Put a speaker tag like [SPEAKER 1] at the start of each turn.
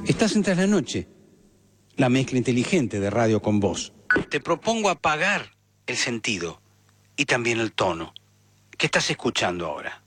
[SPEAKER 1] Estás en Tras la Noche, la mezcla inteligente de Radio con Voz. Te propongo apagar el sentido y también el tono. ¿Qué estás escuchando ahora?